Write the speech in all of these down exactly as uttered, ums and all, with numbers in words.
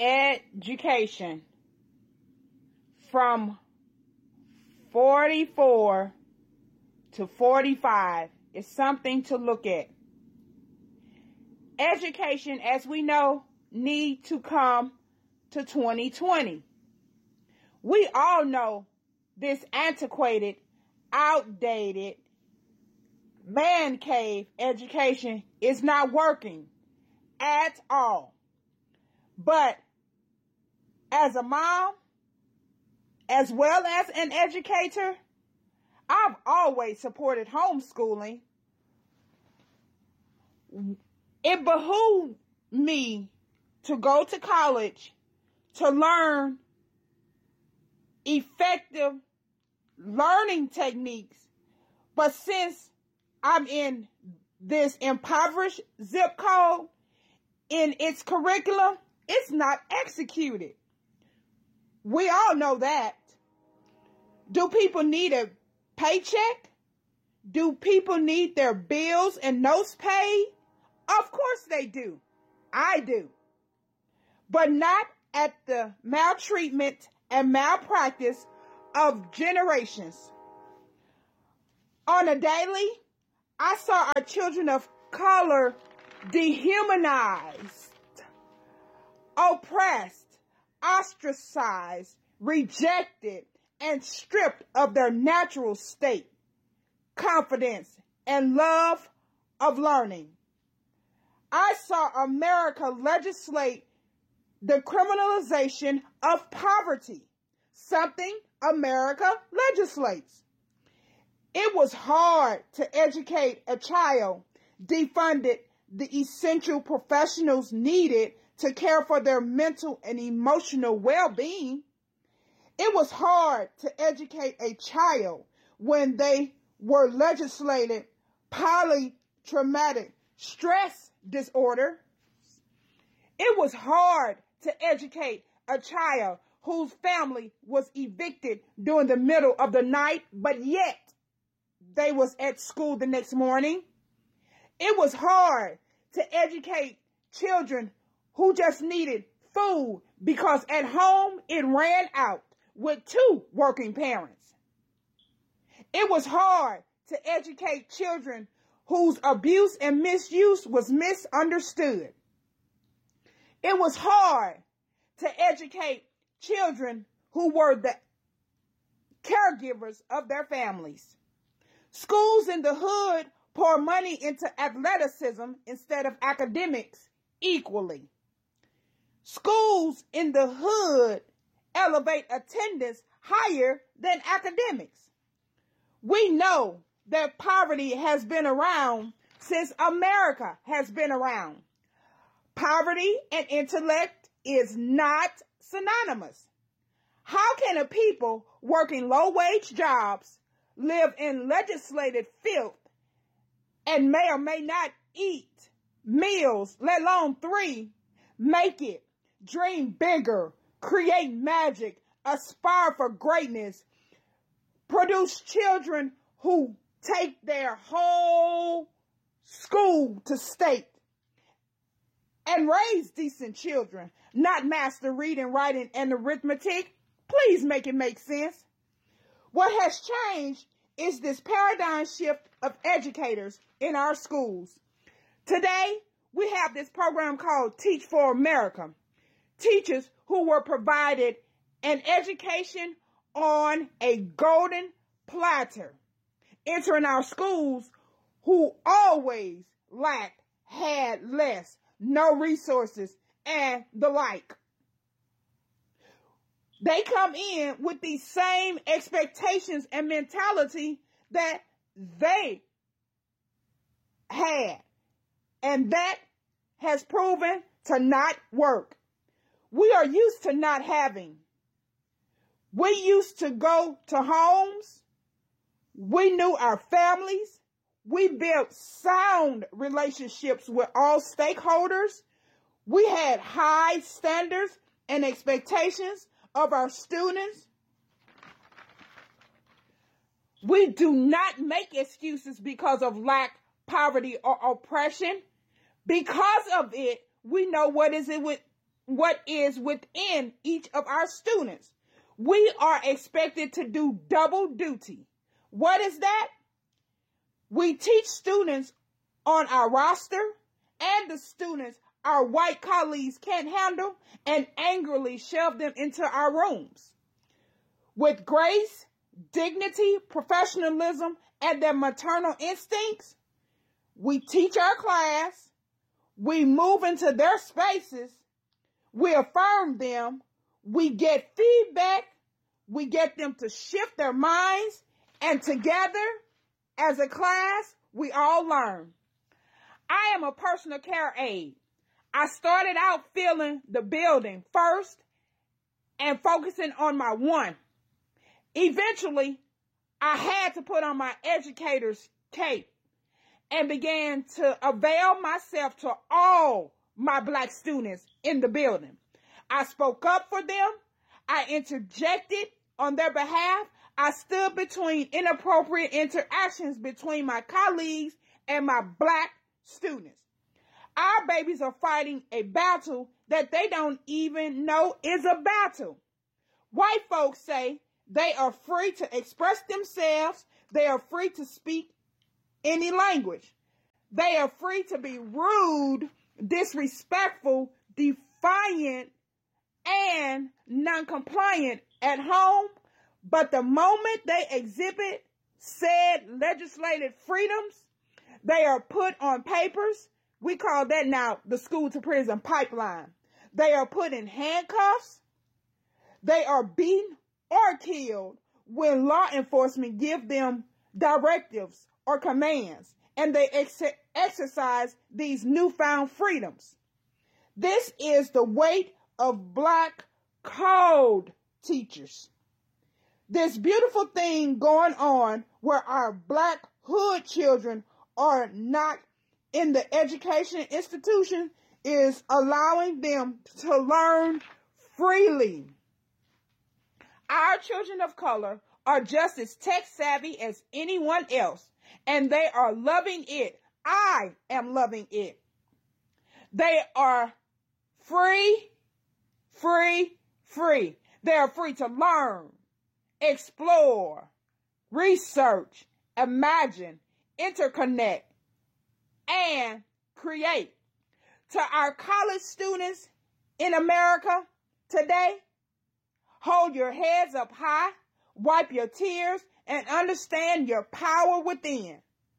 education from forty-four to forty-five is something to look at. Education, as we know, need to come to twenty twenty. We all know this antiquated, outdated, man cave education is not working at all. But as a mom, as well as an educator, I've always supported homeschooling. It behooved me to go to college to learn effective learning techniques. But since I'm in this impoverished zip code, in its curriculum, it's not executed. We all know that. Do people need a paycheck? Do people need their bills and notes paid? Of course they do. I do. But not at the maltreatment and malpractice of generations. On a daily, I saw our children of color dehumanized, oppressed, ostracized, rejected, and stripped of their natural state, confidence, and love of learning. I saw America legislate the criminalization of poverty, something America legislates. It was hard to educate a child, defunded the essential professionals needed to care for their mental and emotional well-being. It was hard to educate a child when they were legislated polytraumatic stress disorder. It was hard to educate a child whose family was evicted during the middle of the night, but yet they was at school the next morning. It was hard to educate children who just needed food because at home it ran out with two working parents. It was hard to educate children whose abuse and misuse was misunderstood. It was hard to educate children who were the caregivers of their families. Schools in the hood pour money into athleticism instead of academics equally. Schools in the hood elevate attendance higher than academics. We know that poverty has been around since America has been around. Poverty and intellect is not synonymous. How can a people working low-wage jobs live in legislated filth and may or may not eat meals, let alone three, make it, dream bigger, create magic, aspire for greatness, produce children who take their whole school to state, and raise decent children, not master reading, writing, and arithmetic? Please make it make sense. What has changed is this paradigm shift of educators in our schools. Today, we have this program called Teach for America. Teachers who were provided an education on a golden platter, entering our schools who always lacked, had less, no resources, and the like. They come in with the same expectations and mentality that they had, and that has proven to not work. We are used to not having. We used to go to homes. We knew our families. We built sound relationships with all stakeholders. We had high standards and expectations of our students. We do not make excuses because of lack, poverty, or oppression. Because of it, we know what is it with what is within each of our students. We are expected to do double duty. What is that? We teach students on our roster and the students our white colleagues can't handle and angrily shove them into our rooms. With grace, dignity, professionalism, and their maternal instincts, we teach our class, we move into their spaces, we affirm them, we get feedback, we get them to shift their minds, and together, as a class, we all learn. I am a personal care aide. I started out feeling the building first and focusing on my one. Eventually, I had to put on my educator's cape and began to avail myself to all my black students in the building. I spoke up for them. I interjected on their behalf. I stood between inappropriate interactions between my colleagues and my black students. Our babies are fighting a battle that they don't even know is a battle. White folks say they are free to express themselves. They are free to speak any language. They are free to be rude, disrespectful, defiant, and non-compliant at home. But the moment they exhibit said legislated freedoms, they are put on papers. We call that now the school to prison pipeline. They are put in handcuffs. They are beaten or killed when law enforcement give them directives or commands, and they ex- exercise these newfound freedoms. This is the weight of black code teachers. This beautiful thing going on where our black hood children are not in the education institution is allowing them to learn freely. Our children of color are just as tech savvy as anyone else, and they are loving it. I am loving it. They are free, free, free. They are free to learn, explore, research, imagine, interconnect, and create. To our college students in America today, hold your heads up high, wipe your tears, and understand your power within.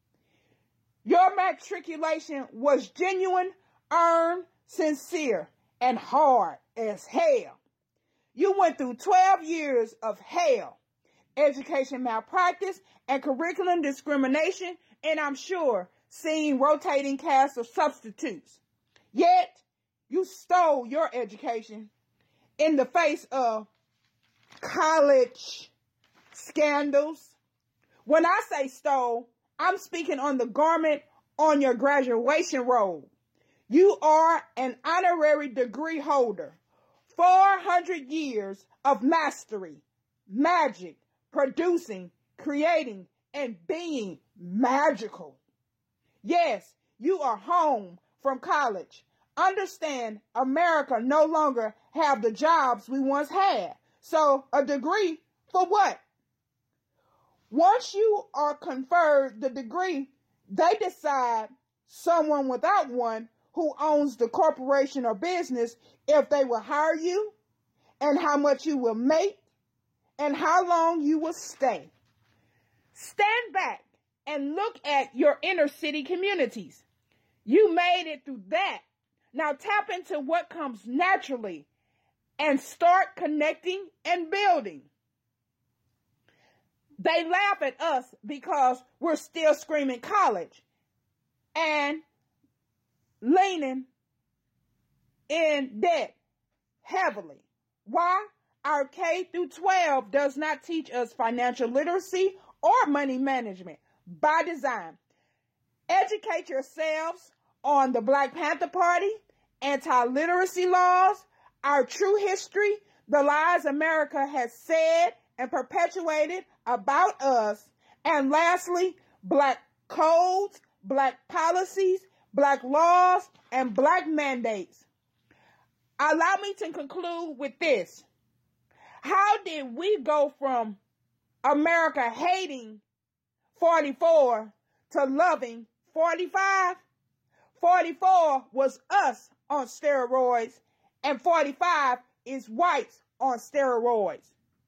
Your matriculation was genuine, earned, sincere, and hard as hell. You went through twelve years of hell, education malpractice, and curriculum discrimination, and I'm sure seeing rotating casts of substitutes. Yet, you stole your education in the face of college scandals. When I say stole, I'm speaking on the garment on your graduation robe. You are an honorary degree holder. four hundred years of mastery, magic, producing, creating, and being magical. Yes, you are home from college. Understand, America no longer have the jobs we once had. So a degree for what? Once you are conferred the degree, they decide someone without one who owns the corporation or business if they will hire you and how much you will make and how long you will stay. Stand back and look at your inner city communities. You made it through that. Now tap into what comes naturally and start connecting and building. They laugh at us because we're still screaming college and leaning in debt heavily. Why? Our K through twelve does not teach us financial literacy or money management by design. Educate yourselves on the Black Panther Party, anti-literacy laws, our true history, the lies America has said and perpetuated about us, and lastly, black codes, black policies, black laws, and black mandates. allow me to conclude with this. How did we go from America hating forty-four to loving forty-five? forty-four was us on steroids, and forty-five is whites on steroids.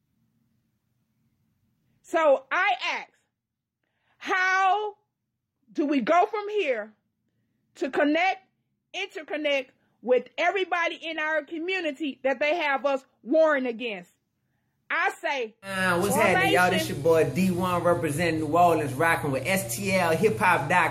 So I ask, how do we go from here to connect, interconnect with everybody in our community that they have us warring against? I say, uh, what's happening, y'all? This your boy D one representing New Orleans, rocking with S T L Hip Hop dot